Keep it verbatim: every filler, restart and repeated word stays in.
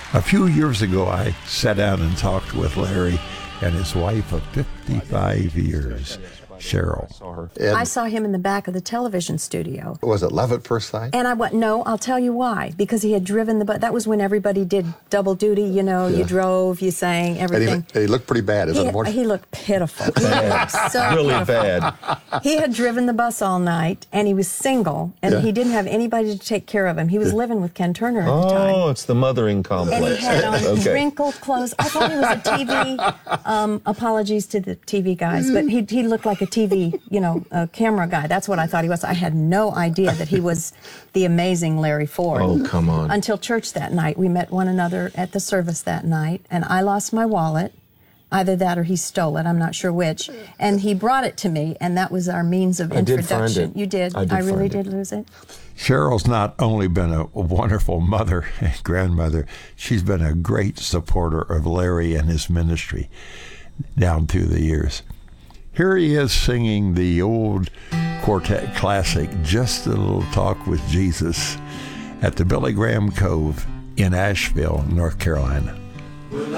A few years ago, I sat down and talked with Larry and his wife of fifty-five years, Cheryl. And I saw him in the back of the television studio. was it love at first sight? And I went, no, I'll tell you why. Because he had driven the bus. That was when everybody did double duty, you know, Yeah. you drove, you sang, And he, everything. and he looked pretty bad, is He, it unfortunate? he looked pitiful. He looked so Really pitiful. bad. He had driven the bus all night, and he was single, and Yeah. he didn't have anybody to take care of him. He was living with Ken Turner at the time. Oh, it's the mothering And he complex. had on Okay. wrinkled clothes. I thought he was a T V. Um, apologies to the T V guys, but he he looked like a T V, you know, a camera guy. That's what I thought he was. I had no idea that he was the amazing Larry Ford. Oh, come on. Until church that night, we met one another at the service that night, and I lost my wallet. Either that or he stole it. I'm not sure which. And he brought it to me, and that was our means of I did introduction. find it. You did. I did really find it. did lose it. Cheryl's not only been a wonderful mother and grandmother, she's been a great supporter of Larry and his ministry down through the years. Here he is singing the old quartet classic, Just a Little Talk with Jesus, at the Billy Graham Cove in Asheville, North Carolina.